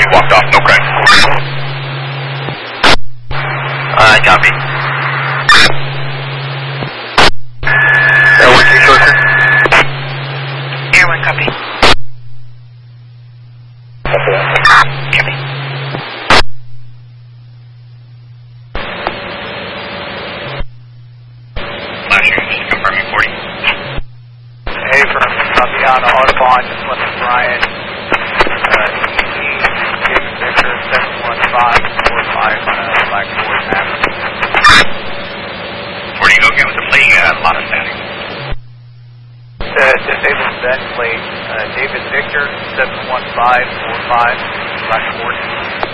walked off, no crack. Copy. Airway 2 short, sir. Airway, copy. Copy. Flash, just confirming 40. Hey, from Fabiano Audubon, just left Brian. David Victor 71545 on a Black Ford Maverick. 40, go again with the plate, a lot of standing. Disabled vent plate, David Victor 71545 Black Ford.